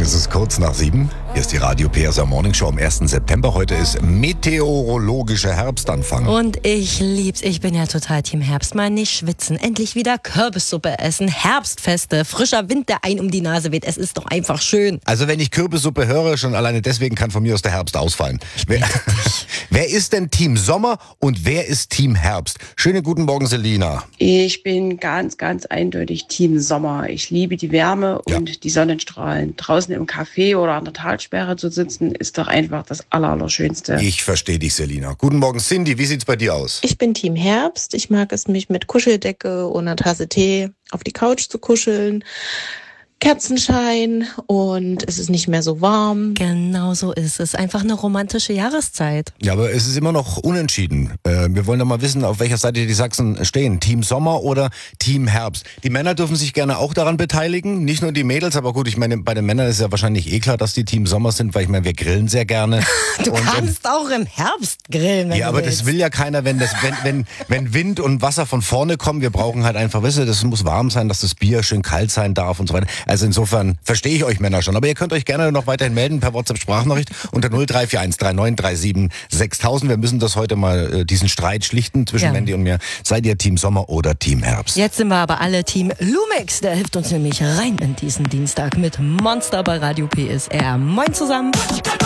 Morgen, es ist kurz nach 7. Hier ist die Radio PSR Morning Show am 1. September. Heute ist meteorologischer Herbstanfang. Und ich lieb's. Ich bin ja total Team Herbst. Mal nicht schwitzen. Endlich wieder Kürbissuppe essen. Herbstfeste. Frischer Wind, der ein um die Nase weht. Es ist doch einfach schön. Also wenn ich Kürbissuppe höre, schon alleine deswegen kann von mir aus der Herbst ausfallen. Wer ist denn Team Sommer und wer ist Team Herbst? Schönen guten Morgen, Selina. Ich bin ganz eindeutig Team Sommer. Ich liebe die Wärme und die Sonnenstrahlen. Draußen im Café oder an der Talsperre zu sitzen, ist doch einfach das Allerschönste. Ich verstehe dich, Selina. Guten Morgen, Cindy. Wie sieht's bei dir aus? Ich bin Team Herbst. Ich mag es, mich mit Kuscheldecke und einer Tasse Tee auf die Couch zu kuscheln. Kerzenschein und es ist nicht mehr so warm. Genau so ist es. Einfach eine romantische Jahreszeit. Ja, aber es ist immer noch unentschieden. Wir wollen doch mal wissen, auf welcher Seite die Sachsen stehen. Team Sommer oder Team Herbst? Die Männer dürfen sich gerne auch daran beteiligen. Nicht nur die Mädels, aber gut, ich meine, bei den Männern ist ja wahrscheinlich klar, dass die Team Sommer sind, weil ich meine, wir grillen sehr gerne. Du kannst auch im Herbst grillen, wenn ja, du aber willst. das will ja keiner, wenn Wind und Wasser von vorne kommen. Wir brauchen halt einfach, weißt du, das muss warm sein, dass das Bier schön kalt sein darf und so weiter. Also insofern verstehe ich euch Männer schon. Aber ihr könnt euch gerne noch weiterhin melden per WhatsApp-Sprachnachricht unter 0341 3937 6000. Wir müssen das heute mal, diesen Streit schlichten zwischen Mandy und mir. Seid ihr Team Sommer oder Team Herbst? Jetzt sind wir aber alle Team Lumix. Der hilft uns nämlich rein in diesen Dienstag mit Monster bei Radio PSR. Moin zusammen.